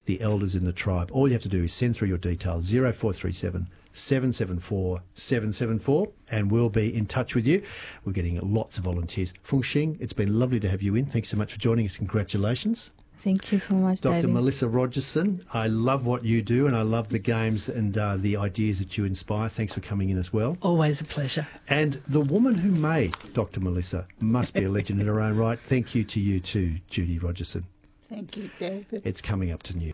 the elders in the tribe. All you have to do is send through your details, 0437 774 774, and we'll be in touch with you. We're getting lots of volunteers. Fung Xing, it's been lovely to have you in. Thanks so much for joining us. Congratulations. Thank you so much, Dr. David. Melissa Rogerson, I love what you do and I love the games and the ideas that you inspire. Thanks for coming in as well. Always a pleasure. And the woman who made Dr. Melissa must be a legend in her own right. Thank you to you too, Judy Rogerson. Thank you, David. It's coming up to new.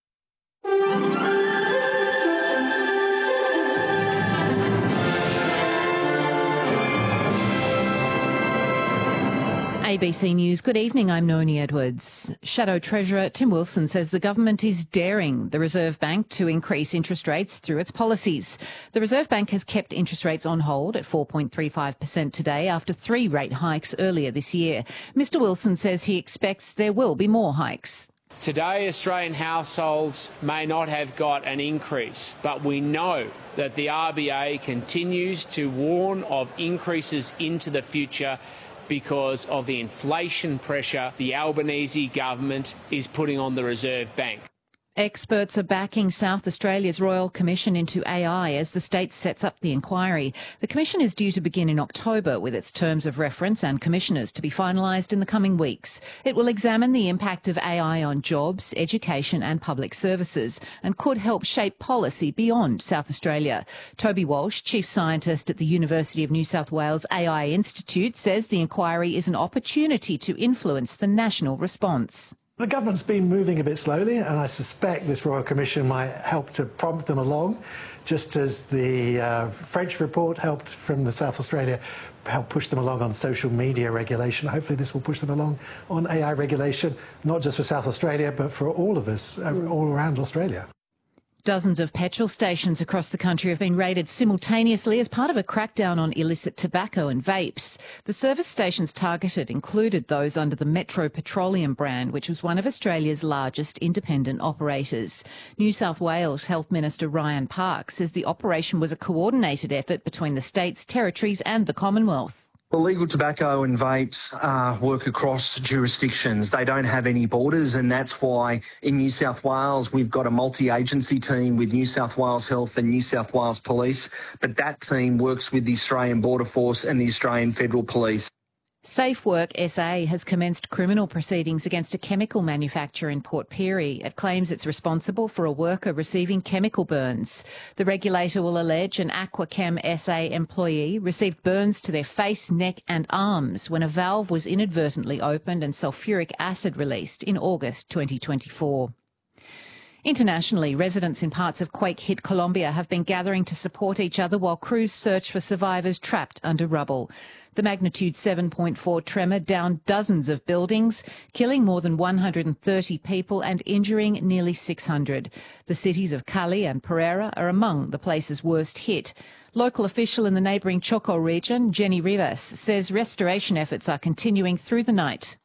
ABC News. Good evening, I'm Noni Edwards. Shadow Treasurer Tim Wilson says the government is daring the Reserve Bank to increase interest rates through its policies. The Reserve Bank has kept interest rates on hold at 4.35% today after 3 rate hikes earlier this year. Mr Wilson says he expects there will be more hikes. Today, Australian households may not have got an increase, but we know that the RBA continues to warn of increases into the future because of the inflation pressure the Albanese government is putting on the Reserve Bank. Experts are backing South Australia's Royal Commission into AI as the state sets up the inquiry. The commission is due to begin in October with its terms of reference and commissioners to be finalised in the coming weeks. It will examine the impact of AI on jobs, education and public services and could help shape policy beyond South Australia. Toby Walsh, Chief Scientist at the University of New South Wales AI Institute, says the inquiry is an opportunity to influence the national response. The government's been moving a bit slowly, and I suspect this Royal Commission might help to prompt them along, just as the French report helped from the South Australia, help push them along on social media regulation. Hopefully this will push them along on AI regulation, not just for South Australia, but for all of us, all around Australia. Dozens of petrol stations across the country have been raided simultaneously as part of a crackdown on illicit tobacco and vapes. The service stations targeted included those under the Metro Petroleum brand, which was one of Australia's largest independent operators. New South Wales Health Minister Ryan Park says the operation was a coordinated effort between the states, territories and the Commonwealth. Illegal tobacco and vapes work across jurisdictions. They don't have any borders, and that's why in New South Wales we've got a multi-agency team with New South Wales Health and New South Wales Police, but that team works with the Australian Border Force and the Australian Federal Police. Safe Work SA has commenced criminal proceedings against a chemical manufacturer in Port Pirie. It claims it's responsible for a worker receiving chemical burns. The regulator will allege an Aquachem SA employee received burns to their face, neck and arms when a valve was inadvertently opened and sulfuric acid released in August 2024. Internationally, residents in parts of quake-hit Colombia have been gathering to support each other while crews search for survivors trapped under rubble. The magnitude 7.4 tremor downed dozens of buildings, killing more than 130 people and injuring nearly 600. The cities of Cali and Pereira are among the places worst hit. Local official in the neighbouring Choco region, Jenny Rivas, says restoration efforts are continuing through the night.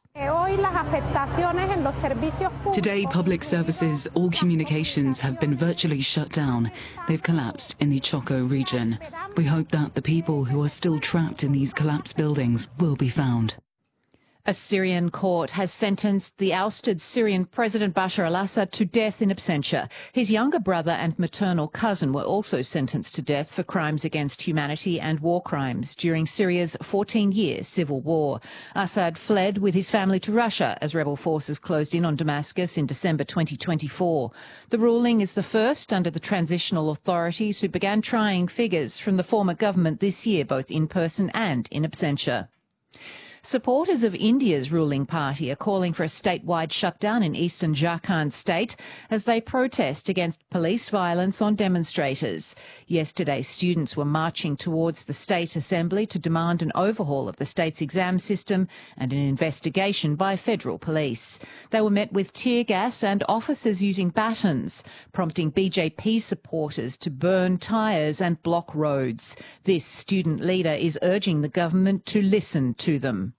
Today, public services, all communications have been virtually shut down. They've collapsed in the Choco region. We hope that the people who are still trapped in these collapsed buildings will be found. A Syrian court has sentenced the ousted Syrian President Bashar al-Assad to death in absentia. His younger brother and maternal cousin were also sentenced to death for crimes against humanity and war crimes during Syria's 14-year civil war. Assad fled with his family to Russia as rebel forces closed in on Damascus in December 2024. The ruling is the first under the transitional authorities who began trying figures from the former government this year, both in person and in absentia. Supporters of India's ruling party are calling for a statewide shutdown in eastern Jharkhand state as they protest against police violence on demonstrators. Yesterday, students were marching towards the state assembly to demand an overhaul of the state's exam system and an investigation by federal police. They were met with tear gas and officers using batons, prompting BJP supporters to burn tyres and block roads. This student leader is urging the government to listen to them.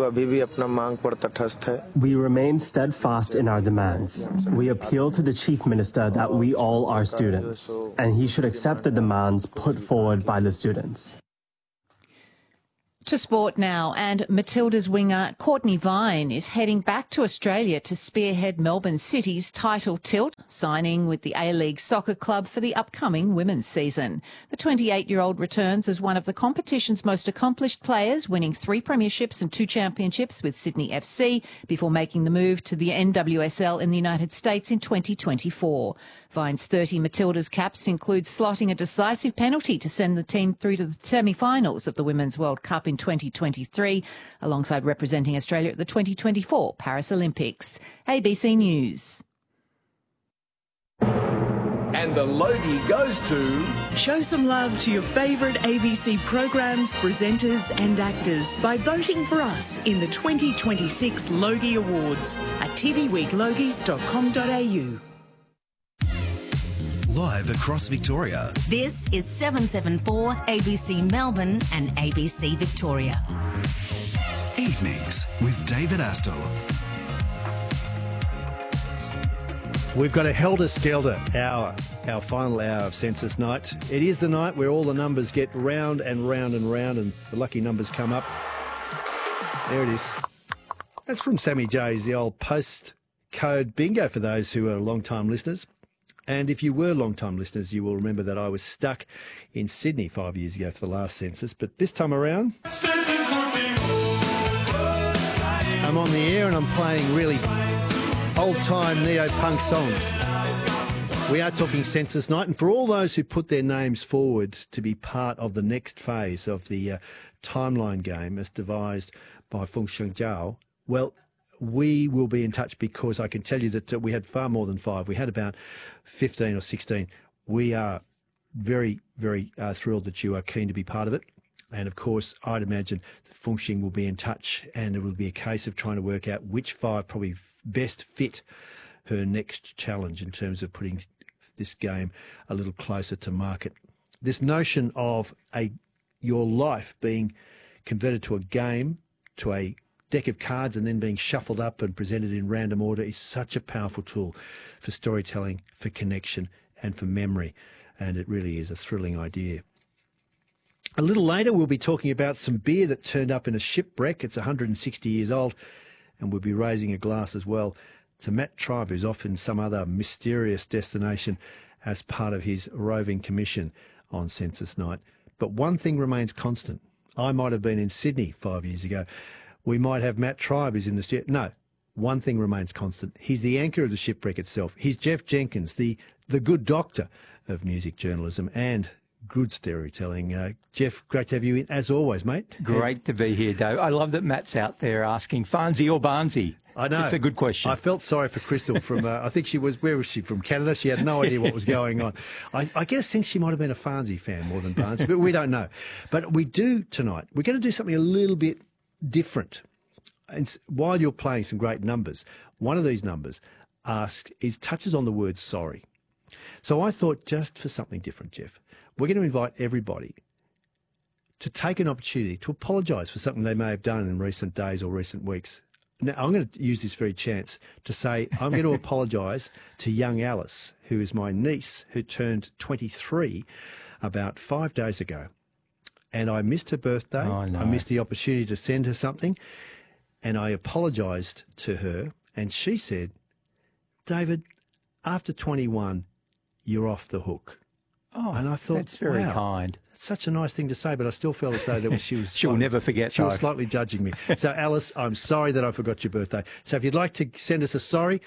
We remain steadfast in our demands. We appeal to the Chief Minister that we all are students, and he should accept the demands put forward by the students. To sport now, and Matilda's winger Courtney Vine is heading back to Australia to spearhead Melbourne City's title tilt, signing with the A-League Soccer Club for the upcoming women's season. The 28-year-old returns as one of the competition's most accomplished players, winning 3 premierships and 2 championships with Sydney FC before making the move to the NWSL in the United States in 2024. Vine's 30 Matildas caps include slotting a decisive penalty to send the team through to the semi-finals of the Women's World Cup in 2023, alongside representing Australia at the 2024 Paris Olympics. ABC News. And the Logie goes to... Show some love to your favourite ABC programs, presenters and actors by voting for us in the 2026 Logie Awards at tvweeklogies.com.au. Live across Victoria. This is 774 ABC Melbourne and ABC Victoria. Evenings with David Astle. We've got a helter-skelter hour, our final hour of Census Night. It is the night where all the numbers get round and round and round and the lucky numbers come up. There it is. That's from Sammy J's, the old postcode bingo for those who are long-time listeners. And if you were long-time listeners, you will remember that I was stuck in Sydney 5 years ago for the last census. But this time around, I'm on the air and I'm playing really old-time neo-punk songs. We are talking Census Night. And for all those who put their names forward to be part of the next phase of the timeline game as devised by Feng Jiao, well, we will be in touch because I can tell you that we had far more than 5. We had about 15 or 16. We are very, very thrilled that you are keen to be part of it. And, of course, I'd imagine that Feng Xing will be in touch and it will be a case of trying to work out which 5 probably best fit her next challenge in terms of putting this game a little closer to market. This notion of your life being converted to a game, to a deck of cards and then being shuffled up and presented in random order is such a powerful tool for storytelling, for connection and for memory. And it really is a thrilling idea. A little later, we'll be talking about some beer that turned up in a shipwreck. It's 160 years old, and we'll be raising a glass as well to Matt Tribe, who's off in some other mysterious destination as part of his roving commission on Census Night. But one thing remains constant. I might have been in Sydney 5 years ago. We might have Matt Tribe who's in the studio. No, one thing remains constant. He's the anchor of the shipwreck itself. He's Jeff Jenkins, the good doctor of music journalism and good storytelling. Jeff, great to have you in, as always, mate. Great to be here, Dave. I love that Matt's out there asking Farnsey or Barnsey. I know. It's a good question. I felt sorry for Crystal from, I think where was she, from Canada? She had no idea what was going on. I get a sense she might have been a Farnsey fan more than Barnsey, but we don't know. But we do tonight. We're going to do something a little bit different. And while you're playing some great numbers, one of these numbers touches on the word sorry. So I thought, just for something different, Jeff, we're going to invite everybody to take an opportunity to apologise for something they may have done in recent days or recent weeks. Now, I'm going to use this very chance to say I'm going to apologise to young Alice, who is my niece, who turned 23 about 5 days ago. And I missed her birthday. Oh, no. I missed the opportunity to send her something. And I apologised to her. And she said, David, after 21, you're off the hook. Oh, and I thought, that's very wow, kind. That's such a nice thing to say, but I still felt as though that she was... She'll never forget, She was though. slightly judging me. So, Alice, I'm sorry that I forgot your birthday. So if you'd like to send us a sorry,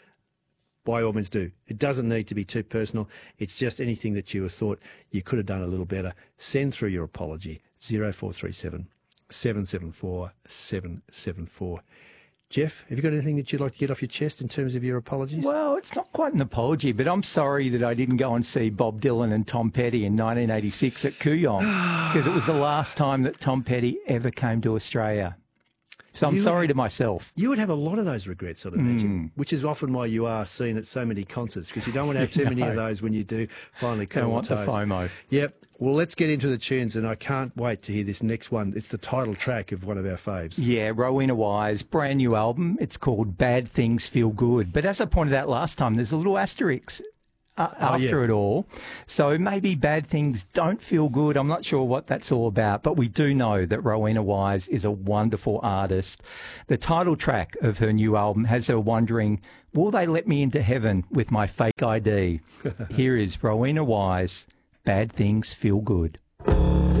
by all means do. It doesn't need to be too personal. It's just anything that you thought you could have done a little better. Send through your apology, 0437 774 774. Jeff, have you got anything that you'd like to get off your chest in terms of your apologies? Well, it's not quite an apology, but I'm sorry that I didn't go and see Bob Dylan and Tom Petty in 1986 at Kooyong, because it was the last time that Tom Petty ever came to Australia. So I'm sorry to myself. You would have a lot of those regrets, I'd imagine, which is often why you are seen at so many concerts, because you don't want to have too many of those when you do finally come on. Don't want the FOMO. Yep. Well, let's get into the tunes, and I can't wait to hear this next one. It's the title track of one of our faves. Yeah, Rowena Wise, brand new album. It's called Bad Things Feel Good. But as I pointed out last time, there's a little asterisk after it all. So maybe bad things don't feel good. I'm not sure what that's all about, but we do know that Rowena Wise is a wonderful artist. The title track of her new album has her wondering, will they let me into heaven with my fake ID? Here is Rowena Wise, Bad Things Feel Good.